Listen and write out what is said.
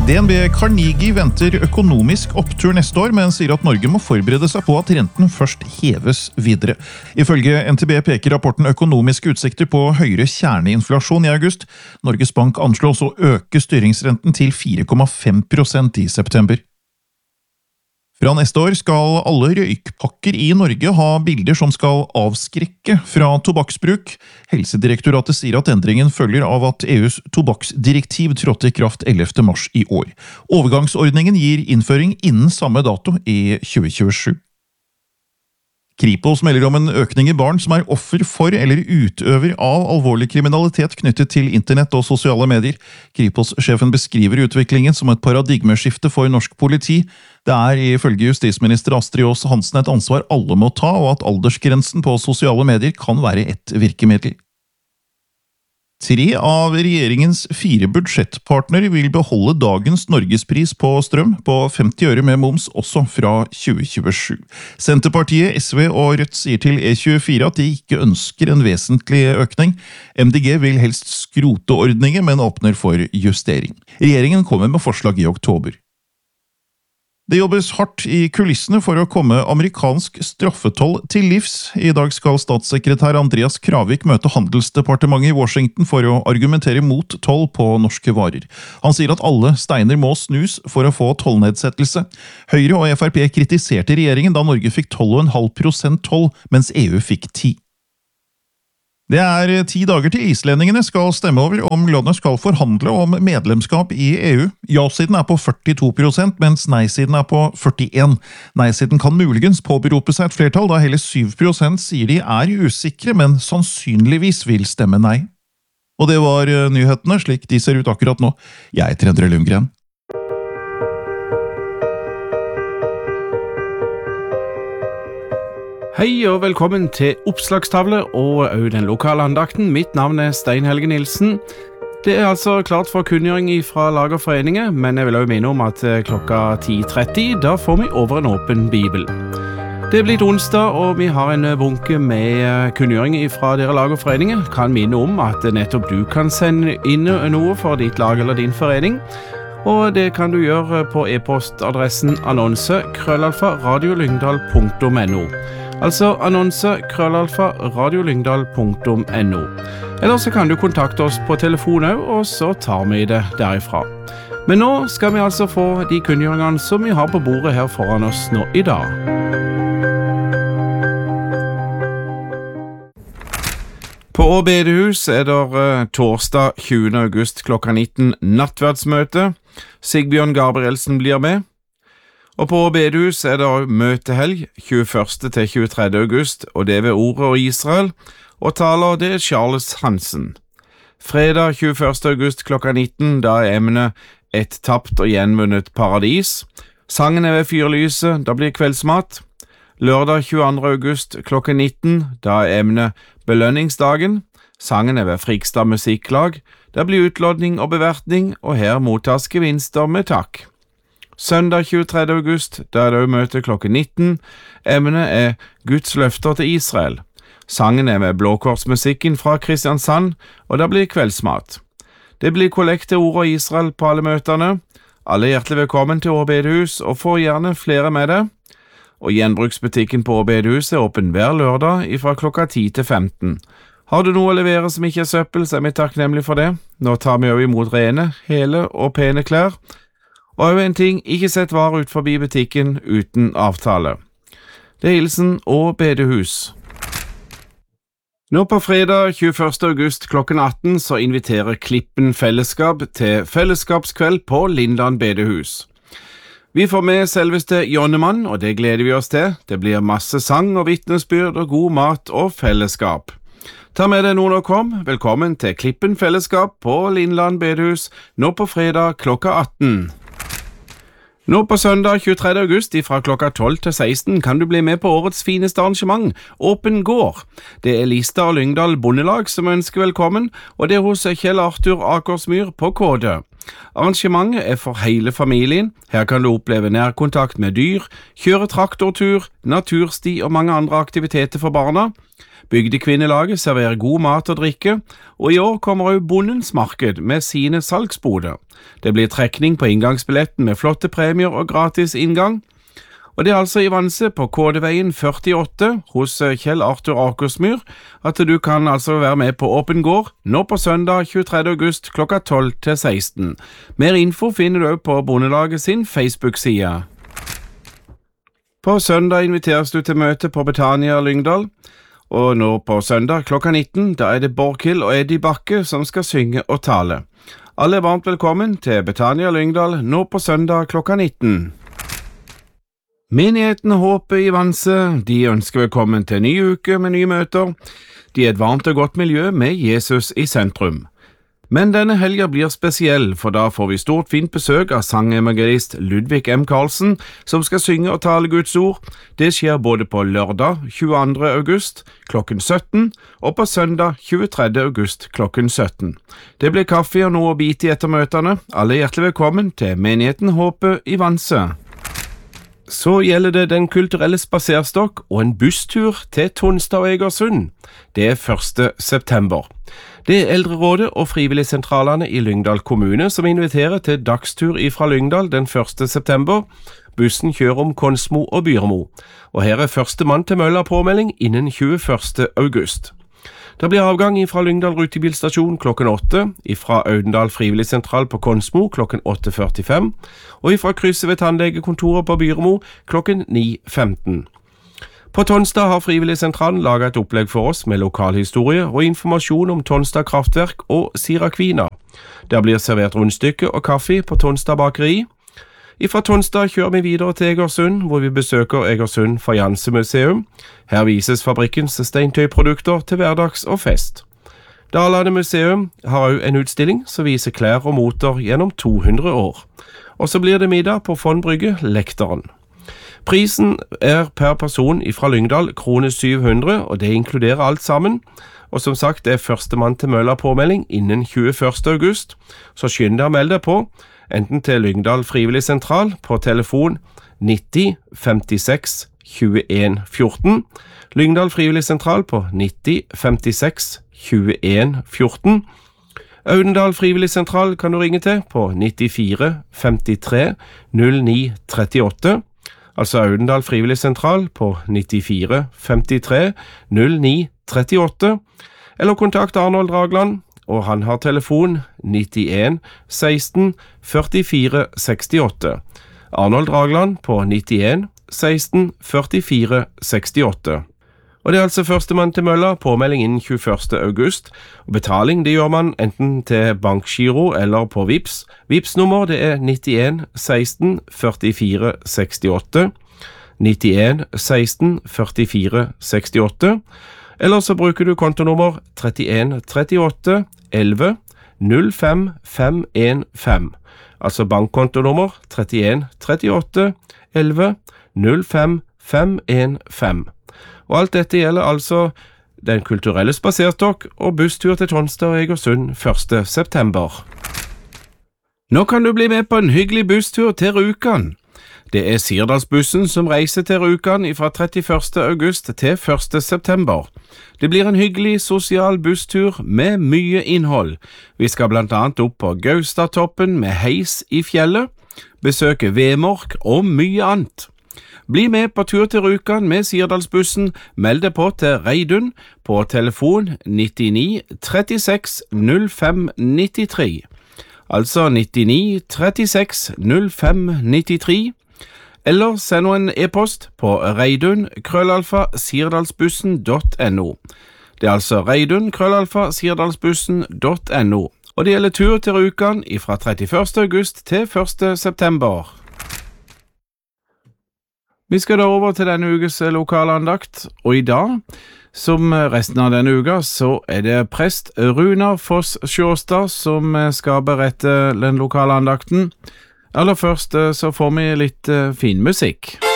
DNB Carnegie venter økonomisk opptur neste år, men sier at Norge må forberede seg på at renten først heves videre. Ifølge NTB peker rapporten økonomiske utsikter på høyere kjerneinflasjon i august. Norges Bank anslås å øke styringsrenten til 4,5% i september. Fra neste år skal alle røykpakker i Norge ha bilder som skal avskrekke fra tobakksbruk. Helsedirektoratet sier at endringen følger av at EUs tobakksdirektiv trådte i kraft 11. mars i år. Overgangsordningen gir innføring innen samme dato i 2027. Kripos melder om en økning i barn som offer for eller utøver av alvorlig kriminalitet knyttet til internett og sosiale medier. Kripos-sjefen beskriver utviklingen som et paradigmeskifte for norsk politi. Det ifølge justisminister Astrid Aas Hansen et ansvar alle må ta, og at aldersgrensen på sosiale medier kan være et virkemiddel. 3 av regjeringens 4 budsjettpartnere vil beholde dagens norgespris på strøm på 50 øre med moms også fra 2027. Senterpartiet, SV og Rødt sier til E24 at de ikke ønsker en vesentlig økning. MDG vil helst skrote ordningen, men åpner for justering. Regjeringen kommer med forslag i oktober. Det jobbes hardt i kulissene for å komme amerikansk straffetoll til livs. I dag skal statssekretær Andreas Kravik møte Handelsdepartementet i Washington for å argumentere mot toll på norske varer. Han sier at alle steiner må snus for å få tollnedsettelse. Høyre og FrP kritiserte regjeringen da Norge fikk 12,5% toll, mens EU fikk 10%. Det 10 dager til islendingene skal stemme over om landet skal forhandle om medlemskap i EU. Ja-siden på 42%, mens nei-siden på 41%. Nei-siden kan muligens påberope seg et flertall, da hele 7% sier de usikre, men sannsynligvis vil stemme nei. Og det var nyhetene, slik de ser ut akkurat nå. Jeg heter Endre Lundgren. Hei og velkommen til Oppslagstavle og den lokale andakten. Mitt navn Stein Helge Nilsen. Det altså klart for kunngjøring fra Lagerforeningen, men jeg vil også minne om at klokka 10:30 da får vi over en åpen bibel. Det blitt onsdag, og vi har en bunke med kunngjøring fra dere Lagerforeningen. Kan minne om at nettopp du kan sende inn noe for ditt lag eller din forening. Og det kan du gjøre på e-postadressen annonse@radiolyngdal.no. Altså annonse@radiolyngdal.no. Eller så kan du kontakte oss på telefon også, og så tar vi det derifra. Men nå skal vi altså få de kunngjøringene som vi har på bordet her foran oss nå i dag. På Åbedehus det torsdag 20. august klokka 19 nattverdsmøte. Sigbjørn Gabrielsen blir med. Og på Åbedehus det møtehelg 21. til 23. august, og det ved Ordet og Israel, og taler det Charles Hansen. Fredag 21. august klokka 19, da emnet Et tapt og gjenvunnet paradis. Sangen ved fyrlyset, da blir kveldsmat. Lørdag 22. august klokka 19, da emnet Belønningsdagen. Sangen ved Frikstad Musikklag. Det blir utlodning og bevertning, og her mottas gevinster med takk. Søndag 23. august, da det møte klokka 19. Emnet Guds løfter til Israel. Sangen ved Blåkorsmusikken fra Kristiansand, og det blir kveldsmat. Det blir kollekt til Ordet og Israel på alle møtene. Alle hjertelig velkommen til Åbedehus, og får gjerne flere med det. Og gjenbruksbutikken på Åbedehus åpen hver lørdag fra klokka 10 til 15. Har du noe å levere som ikke søppel, så vi takknemlig for det. Nå tar vi også imot rene, hele og pene klær. Og også en ting, ikke sett varer ut forbi butikken uten avtale. Det hilsen Åbedehus. Nå på fredag 21. august klokken 18 så inviterer Klippen Fellesskap til fellesskapskveld på Lindland bedehus. Vi får med selveste Jonnemann, og det gleder vi oss til. Det blir masse sang og vitnesbyrd og god mat og fellesskap. Ta med deg noen og kom. Velkommen til Klippen Fellesskap på Lindland bedehus, nå på fredag klokka 18. Nå på søndag 23. august fra klokka 12 til 16 kan du bli med på årets fineste arrangement, Åpen gård. Det Lista og Lyngdal Bondelag som ønsker velkommen, og det hos Kjell Arthur Akersmyr på Kåde. Arrangementet for hele familien. Her kan du oppleve nærkontakt med dyr, kjøre traktortur, natursti og mange andre aktiviteter for barna. Bygdekvinnelaget serverer god mat og drikke, og i år kommer også Bondens Marked med sine salgsboder. Det blir trekning på inngangsbilletten med flotte premier og gratis inngang. Og det altså i Vanse på Kådeveien 48 hos Kjell Arthur Akersmyr at du kan altså være med på åpen gård nå på søndag 23. august klokka 12 til 16. Mer info finner du også på Bondelaget sin Facebook-side. På søndag inviteres du til møte på Betania Lyngdal, og nå på søndag klokka 19 da det Borghild og Eddie Bakke som skal synge og tale. Alle varmt velkommen til Betania Lyngdal nå på søndag klokka 19. Menigheten Håpet i Vanse, de ønsker velkommen til en ny uke med nye møter. De et varmt og godt miljø med Jesus i sentrum. Men denne helga blir spesiell, for da får vi stort fint besøk av sangevangelist Ludvig M. Karlsen, som skal synge og tale Guds ord. Det skjer både på lørdag 22. august klokken 17 og på søndag 23. august klokken 17. Det blir kaffe og noe å bite i etter møtene. Alle hjertelig velkommen til Menigheten Håpet i Vanse. Så gjelder det Den kulturelle spaserstokk og en busstur til Tonstad og Egersund. Det 1. september. Det Eldrerådet og frivilligsentralene i Lyngdal kommune som inviterer til dagstur ifra Lyngdal den 1. september. Bussen kjører om Konsmo og Byrmo, og her første mann til mølla påmelding innen 21. august. Det blir avgang fra Lyngdal rutebilstasjon klokken 8, fra Audendal frivilligsentral på Konsmo klokken 8.45, og fra krysset ved tannlegekontoret på Byrmo klokken 9.15. På Tonstad har frivilligsentralen laget et opplegg for oss med lokalhistorie og informasjon om Tonstad kraftverk og Sirakvina. Der blir servert rundstykke og kaffe på Tonstad bakeri. Fra Tonstad kjører vi videre til Egersund, hvor vi besøker Egersund Fajansemuseum. Her vises fabrikkens steintøyprodukter til hverdags og fest. Dalane museum har også en utstilling som viser klær og moter gjennom 200 år. Og så blir det middag på Fond Brygge Lekteren. Prisen per person fra Lyngdal kroner 700, og det inkluderer alt sammen. Og som sagt, det første mann til mølla påmelding innen 21. august, så skynd deg å melde deg på, enten til Lyngdal frivilligsentral på telefon 90 56 21 14, Lyngdal frivilligsentral på 90 56 21 14, Audendal frivilligsentral kan du ringe til på 94 53 09 38, altså Audendal frivilligsentral på 94 53 09 38, eller kontakt Arnold Dragland, og han har telefon 91 16 44 68. Arnold Dragland på 91 16 44 68. Og det altså førstemann til mølla, påmelding innen 21. august, og betaling det gjør man enten til bankgiro eller på Vips. Vips-nummer det 91 16 44 68, 91 16 44 68, eller så bruker du kontonummer 31 38 11 05 515, altså bankkontonummer 31 38 11 05 515. Og alt dette gjelder altså Den kulturelle spaserstokk og busstur til Tonstad og Egersund 1. september. Nå kan du bli med på en hyggelig busstur til Rjukan. Det Sirdalsbussen som reiser til Rjukan fra 31. august til 1. september. Det blir en hyggelig sosial busstur med mye innhold. Vi skal blant annet opp på Gaustatoppen med heis i fjellet, besøke Vemork og mye annet. Bli med på tur til Rjukan med Sirdalsbussen, meld deg på til Reidun på telefon 99 36 05 93, altså 99 36 05 93, eller send en e-post på reidun@sirdalsbussen.no. Det altså reidun@sirdalsbussen.no, og det gjelder tur til Rjukan fra 31. august til 1. september. Vi skal da over til denne ukes lokalandakt, og i dag, som resten av denne uka, så det prest Runar Foss Sjåstad som skal berette den lokale andakten. Aller først så får vi litt fin musikk.